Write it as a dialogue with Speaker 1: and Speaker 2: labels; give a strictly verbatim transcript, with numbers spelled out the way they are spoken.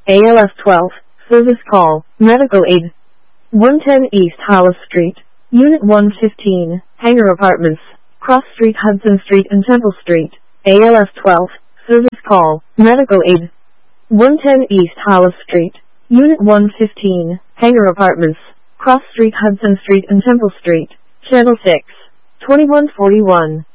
Speaker 1: A L S twelve, service call, medical aid. one ten East Hollis Street, Unit one fifteen, Hangar Apartments, Cross Street, Hudson Street and Temple Street. A L S twelve, service call, medical aid. one ten East Hollis Street, Unit one fifteen, Hangar Apartments, Cross Street, Hudson Street and Temple Street. Channel six, twenty-one forty-one.